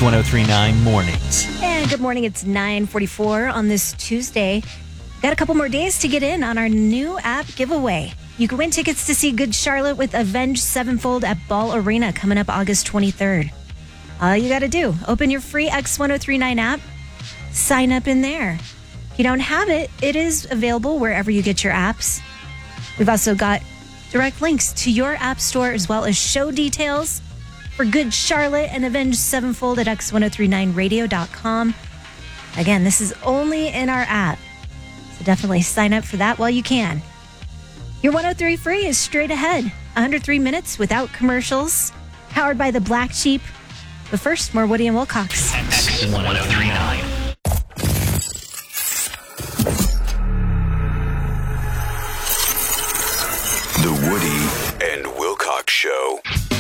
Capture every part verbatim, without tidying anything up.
X one oh three point nine Mornings. And good morning. It's nine forty-four on this Tuesday. Got a couple more days to get in on our new app giveaway. You can win tickets to see Good Charlotte with Avenged Sevenfold at Ball Arena coming up August twenty-third. All you got to do, open your free X one oh three point nine app, sign up in there. If you don't have it, it is available wherever you get your apps. We've also got direct links to your app store as well as show details for Good Charlotte and Avenged Sevenfold at X one oh three point nine radio dot com. Again, this is only in our app, so definitely sign up for that while you can. Your one oh three Free is straight ahead. one hundred three minutes without commercials, powered by the Black Sheep. But first, more Woody and Wilcox. X one oh three point nine. The Woody and Wilcox Show.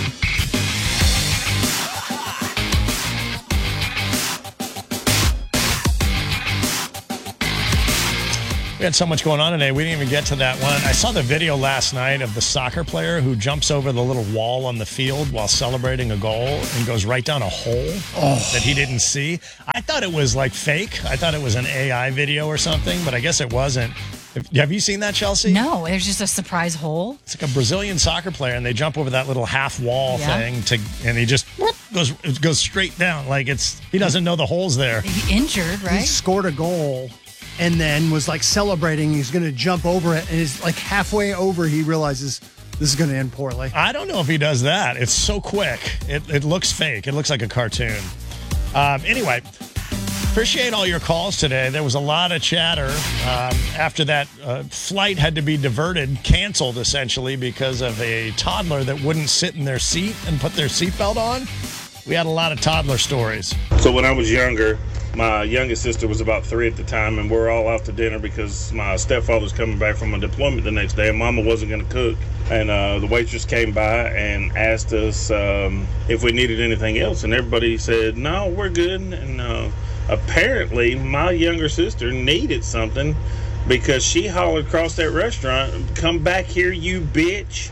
We had so much going on today, we didn't even get to that one. I saw the video last night of the soccer player who jumps over the little wall on the field while celebrating a goal and goes right down a hole oh. that he didn't see. I thought it was like fake. I thought it was an A I video or something, but I guess it wasn't. Have you seen that, Chelsea? No, there's just a surprise hole. It's like a Brazilian soccer player, and they jump over that little half wall yeah. thing, to, and he just whoop, goes goes straight down. Like it's he doesn't know the hole's there. He injured, right? He scored a goal, and then was like celebrating. He's going to jump over it, and is like halfway over, he realizes this is going to end poorly. I don't know if he does that. It's so quick. It it looks fake. It looks like a cartoon. Um, anyway. Appreciate all your calls today. There was a lot of chatter um, after that uh, flight had to be diverted, canceled essentially because of a toddler that wouldn't sit in their seat and put their seatbelt on. We had a lot of toddler stories. So when I was younger, my youngest sister was about three at the time, and we were all out to dinner because my stepfather was coming back from a deployment the next day, and Mama wasn't going to cook. And uh, the waitress came by and asked us um, if we needed anything else, and everybody said, no, we're good. And uh, apparently, my younger sister needed something because she hollered across that restaurant, come back here, you bitch.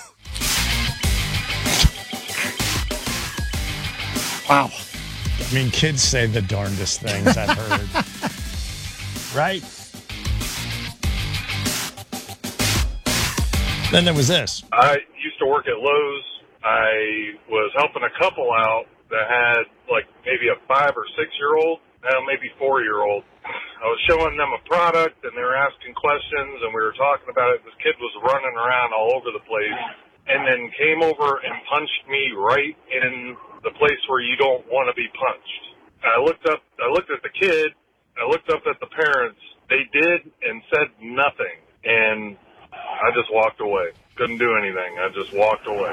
Wow. I mean, kids say the darndest things I've heard. Right? Then there was this. I used to work at Lowe's. I was helping a couple out that had like maybe a five or six year old, now maybe four year old. I was showing them a product and they were asking questions and we were talking about it. This kid was running around all over the place and then came over and punched me right in the place where you don't want to be punched. I looked up, I looked at the kid, I looked up at the parents. They did and said nothing. And I just walked away. Couldn't do anything. I just walked away.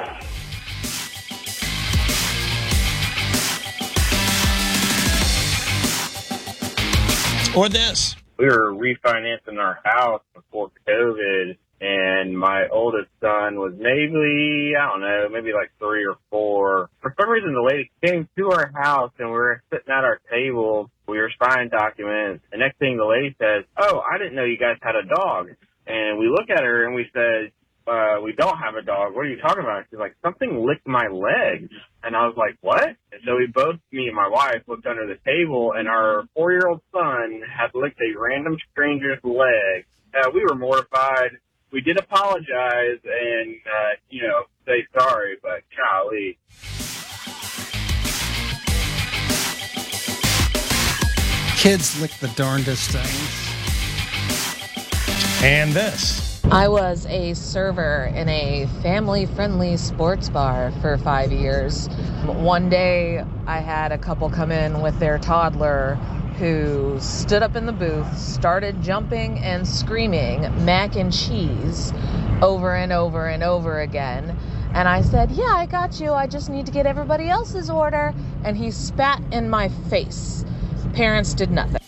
Or this. We were refinancing our house before COVID, and my oldest son was maybe, I don't know, maybe like three or four. For some reason, the lady came to our house, and we were sitting at our table. We were signing documents. The next thing the lady says, oh, I didn't know you guys had a dog. And we look at her, and we said, uh, we don't have a dog. What are you talking about? She's like, something licked my leg. And I was like, what? And so we both, me and my wife, looked under the table, and our four-year-old son had licked a random stranger's leg. Uh, we were mortified. We did apologize and, uh, you know, say sorry, but golly. Kids lick the darndest things. And this. I was a server in a family-friendly sports bar for five years. One day, I had a couple come in with their toddler who stood up in the booth, started jumping and screaming mac and cheese over and over and over again. And I said, yeah, I got you. I just need to get everybody else's order. And he spat in my face. Parents did nothing.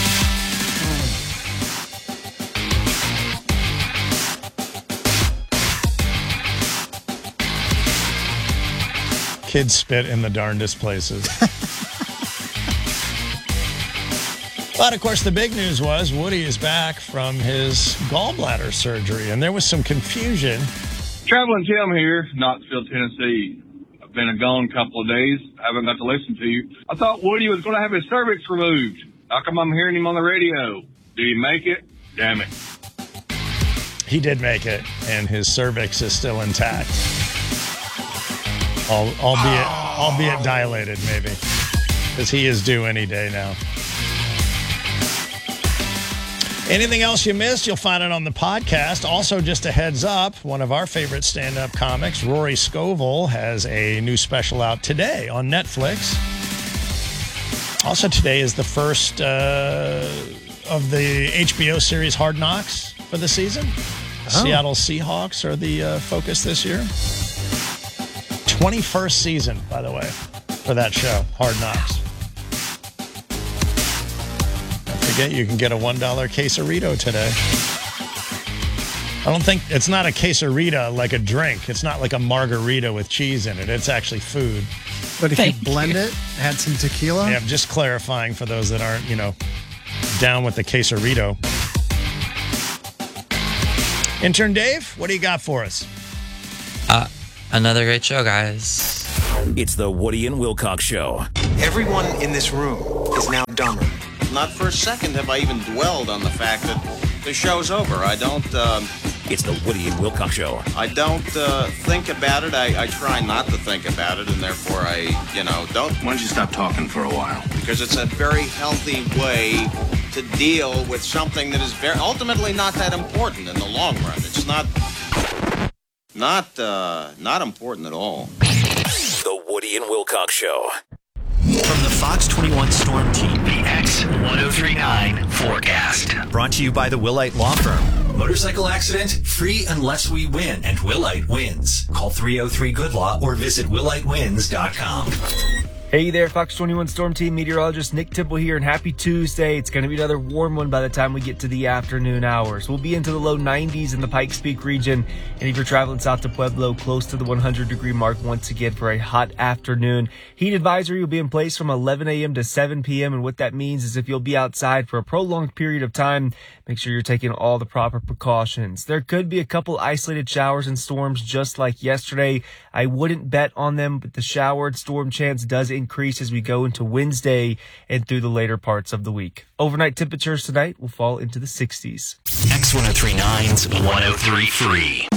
Kids spit in the darndest places. But, of course, the big news was Woody is back from his gallbladder surgery, and there was some confusion. Traveling Tim here, Knoxville, Tennessee. been a gone couple of days. I haven't got to listen to you. I thought Woody was going to have his cervix removed. How come I'm hearing him on the radio? Did he make it? Damn it. He did make it, and his cervix is still intact. Al- albeit, albeit dilated, maybe. Because he is due any day now. Anything else you missed, you'll find it on the podcast. Also, just a heads up, one of our favorite stand-up comics, Rory Scovel, has a new special out today on Netflix. Also, today is the first uh, of the H B O series Hard Knocks for the season. Oh. Seattle Seahawks are the uh, focus this year. twenty-first season, by the way, for that show, Hard Knocks. Forget you can get a one dollar quesarito today. I don't think it's not a quesarito like a drink. It's not like a margarita with cheese in it. It's actually food. But if Thank you blend you. it, add some tequila. Yeah, I'm just clarifying for those that aren't, you know, down with the quesarito. Intern Dave, what do you got for us? Uh, another great show, guys. It's the Woody and Wilcox Show. Everyone in this room is now dumber. Not for a second have I even dwelled on the fact that the show's over. I don't, um... It's the Woody and Wilcox Show. I don't uh, think about it. I, I try not to think about it, and therefore I, you know, don't... Why don't you stop talking for a while? Because it's a very healthy way to deal with something that is very ultimately not that important in the long run. It's not... Not, uh, not important at all. The Woody and Wilcox Show. From the Fox twenty-one Storm Team, the X ten thirty-nine forecast. Brought to you by the Willite Law Firm. Motorcycle accident? Free unless we win, and Willite wins. Call three oh three good law or visit willite wins dot com. Hey there, Fox twenty-one Storm Team meteorologist Nick Tipple here, and happy Tuesday. It's going to be another warm one by the time we get to the afternoon hours. We'll be into the low nineties in the Pikes Peak region, and if you're traveling south to Pueblo, close to the one hundred degree mark once again for a hot afternoon. Heat advisory will be in place from eleven a.m. to seven p.m., and what that means is if you'll be outside for a prolonged period of time, make sure you're taking all the proper precautions. There could be a couple isolated showers and storms just like yesterday. I wouldn't bet on them, but the shower and storm chance does increase as we go into Wednesday and through the later parts of the week. Overnight temperatures tonight will fall into the sixties. X ten thirty-nine's ten thirty-three.